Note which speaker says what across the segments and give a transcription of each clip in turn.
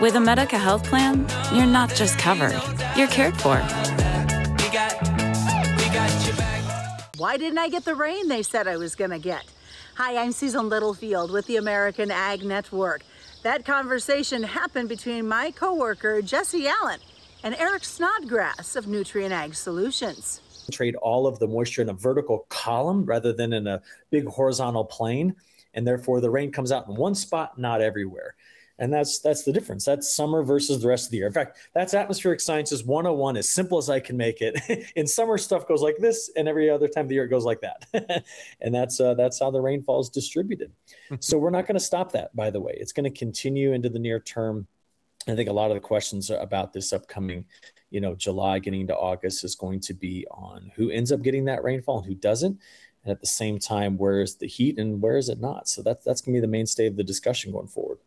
Speaker 1: With a Medica health plan, you're not just covered, you're cared for.
Speaker 2: Why didn't I get the rain they said I was going to get? Hi, I'm Susan Littlefield with the American Ag Network. That conversation happened between my coworker, Jesse Allen, and Eric Snodgrass of Nutrient Ag Solutions.
Speaker 3: Trade all of the moisture in a vertical column rather than in a big horizontal plane, and therefore the rain comes out in one spot, not everywhere. And that's the difference. That's summer versus the rest of the year. In fact, that's atmospheric sciences 101, as simple as I can make it. In summer, stuff goes like this, and every other time of the year it goes like that. And that's how the rainfall is distributed. So we're not going to stop that, by the way. It's going to continue into the near term. I think a lot of the questions about this upcoming, July getting into August is going to be on who ends up getting that rainfall and who doesn't. And at the same time, where is the heat and where is it not? So that's going to be the mainstay of the discussion going forward.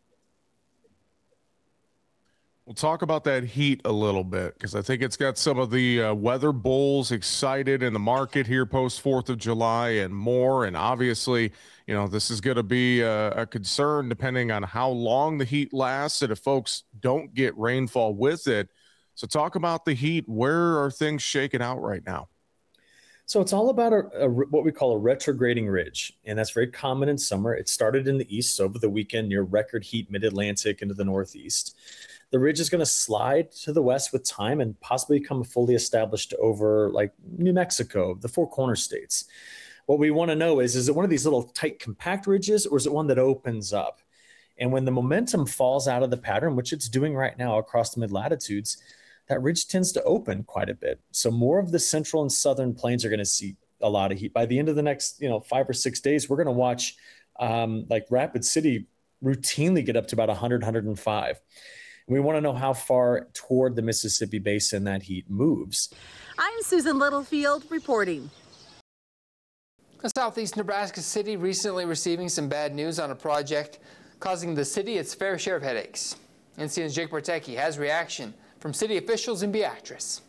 Speaker 4: We'll talk about that heat a little bit because I think it's got some of the weather bulls excited in the market here post 4th of July and more. And obviously, this is going to be a concern depending on how long the heat lasts and if folks don't get rainfall with it. So talk about the heat. Where are things shaking out right now?
Speaker 3: So it's all about what we call a retrograding ridge, and that's very common in summer. It started in the east over the weekend near record heat mid-Atlantic into the northeast. The ridge is going to slide to the west with time and possibly become fully established over like New Mexico, the Four Corners states. What we want to know is it one of these little tight compact ridges or is it one that opens up? And when the momentum falls out of the pattern, which it's doing right now across the mid-latitudes, that ridge tends to open quite a bit. So more of the central and southern plains are going to see a lot of heat. By the end of the next 5 or 6 days, we're going to watch like Rapid City routinely get up to about 100, 105. We want to know how far toward the Mississippi Basin that heat moves.
Speaker 2: I'm Susan Littlefield reporting.
Speaker 5: A southeast Nebraska city recently receiving some bad news on a project causing the city its fair share of headaches. NCN's Jake Bartecki has reaction from city officials in Beatrice.